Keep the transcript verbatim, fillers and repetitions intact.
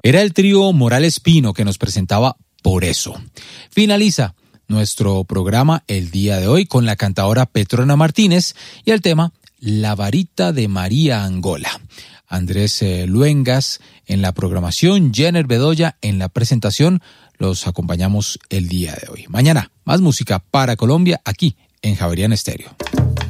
Era el trío Morales Pino que nos presentaba Por Eso. Finaliza nuestro programa el día de hoy con la cantadora Petrona Martínez y el tema La Varita de María Angola. Andrés eh, Luengas en la programación, Jenner Bedoya en la presentación. Los acompañamos el día de hoy. Mañana, más música para Colombia aquí en Javeriana Estéreo.